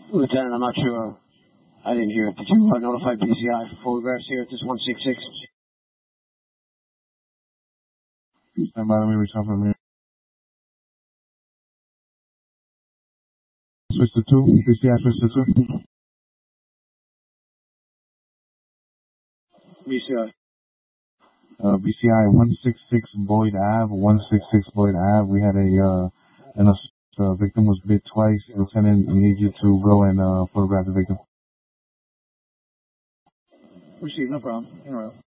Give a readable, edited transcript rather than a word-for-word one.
Lieutenant, I'm not sure. I didn't hear it. Did you notify BCI for photographs here at this 166? Stand by, let me reach out for a minute. Switch to 2. BCI, switch to 2. BCI. BCI 166 Boyd Ave, 166 Boyd Ave. We had the victim was bit twice. Lieutenant, we need you to go and photograph the victim. Receive, no problem.